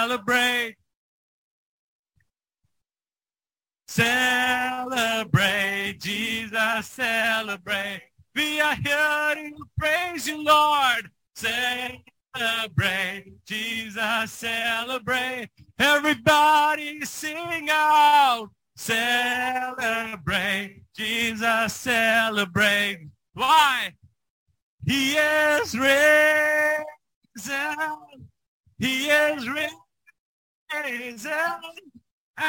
Celebrate. Celebrate, Jesus, celebrate. We are here to praise you, Lord. Celebrate, Jesus, celebrate. Everybody sing out. Celebrate, Jesus, celebrate. Why? He is risen. He is risen.